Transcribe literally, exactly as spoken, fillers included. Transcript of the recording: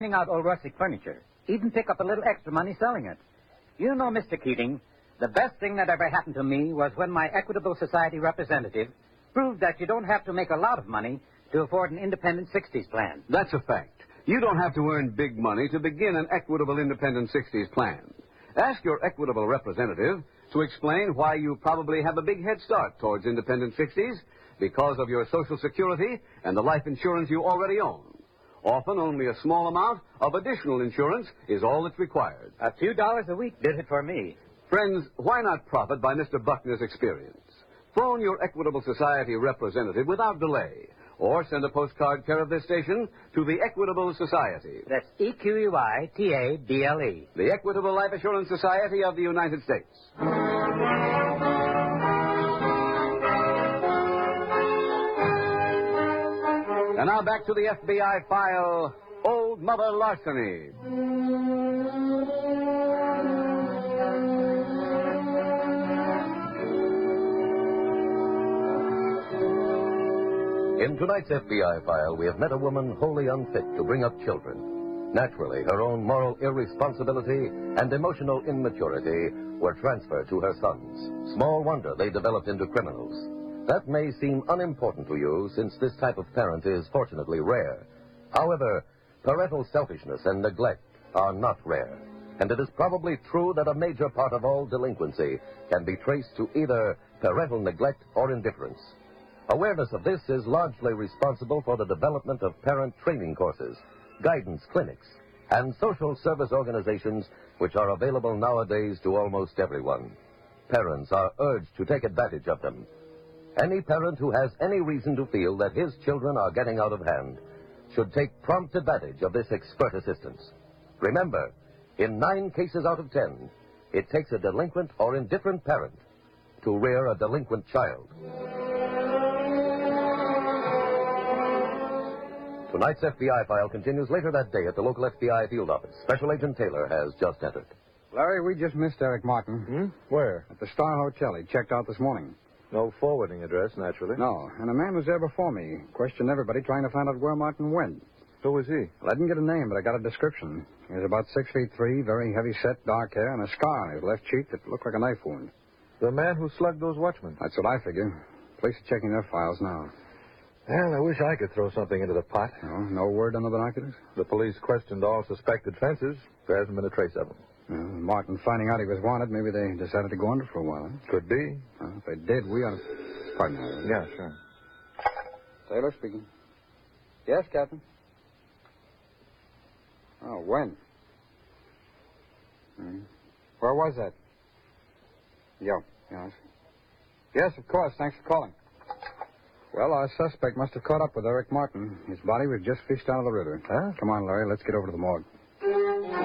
Cleaning out old rustic furniture. Even pick up a little extra money selling it. You know, Mister Keating, the best thing that ever happened to me was when my Equitable Society representative proved that you don't have to make a lot of money to afford an independent sixties plan. That's a fact. You don't have to earn big money to begin an Equitable Independent sixties plan. Ask your Equitable representative to explain why you probably have a big head start towards independent sixties because of your Social Security and the life insurance you already own. Often only a small amount of additional insurance is all that's required. A few dollars a week did it for me. Friends, why not profit by Mister Buckner's experience? Phone your Equitable Society representative without delay, or send a postcard care of this station to the Equitable Society. That's E Q U I T A B L E. The Equitable Life Assurance Society of the United States. And now back to the F B I file, Old Mother Larceny. In tonight's F B I file, we have met a woman wholly unfit to bring up children. Naturally, her own moral irresponsibility and emotional immaturity were transferred to her sons. Small wonder they developed into criminals. That may seem unimportant to you, since this type of parent is fortunately rare. However, parental selfishness and neglect are not rare. And it is probably true that a major part of all delinquency can be traced to either parental neglect or indifference. Awareness of this is largely responsible for the development of parent training courses, guidance clinics, and social service organizations which are available nowadays to almost everyone. Parents are urged to take advantage of them. Any parent who has any reason to feel that his children are getting out of hand should take prompt advantage of this expert assistance. Remember, in nine cases out of ten, it takes a delinquent or indifferent parent to rear a delinquent child. Tonight's F B I file continues later that day at the local F B I field office. Special Agent Taylor has just entered. Larry, we just missed Eric Martin. Hmm? Where? At the Star Hotel. He checked out this morning. No forwarding address, naturally. No, and a man was there before me. Questioned everybody trying to find out where Martin went. Who was he? Well, I didn't get a name, but I got a description. He was about six feet three, very heavy set, dark hair, and a scar on his left cheek that looked like a knife wound. The man who slugged those watchmen. That's what I figure. Police are checking their files now. Well, I wish I could throw something into the pot. No, no word on the binoculars? The police questioned all suspected fences. There hasn't been a trace of them. Well, Martin finding out he was wanted, maybe they decided to go under for a while, huh? Could be. Well, if they did, we ought to... Pardon me. Yeah, sure. Taylor speaking. Yes, Captain. Oh, when? Hmm. Where was that? Yeah, yes. Yes, of course. Thanks for calling. Well, our suspect must have caught up with Eric Martin. His body was just fished out of the river. Huh? Come on, Larry. Let's get over to the morgue.